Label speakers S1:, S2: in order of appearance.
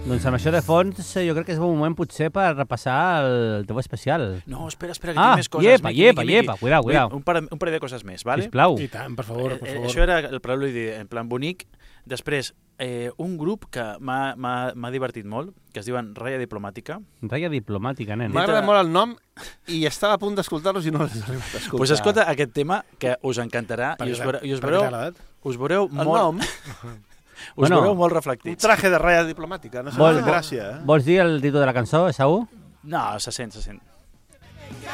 S1: Doncs amb això de fons jo crec que és un bon moment potser per repassar el teu especial.
S2: No, espera, que tinc més coses.
S1: Llepa, cuidao.
S2: Un parell de coses més, vale?
S1: Sisplau.
S3: I tant, per favor.
S2: Això era el preludi en plan bonic. Després, un grup que m'ha divertit molt, que es diuen Raya Diplomàtica.
S1: Raya Diplomàtica, nen.
S4: M'agrada molt el nom i estava a punt d'escoltar-los i no l'he arribat a escoltar.
S2: Pues escolta aquest tema que us encantarà i us veureu molt... Us veureu molt reflectits.
S4: Un traje de raya diplomàtica, no sé, gràcia.
S1: Vols dir el títol de la cançó, Esaú?
S2: No, se sent.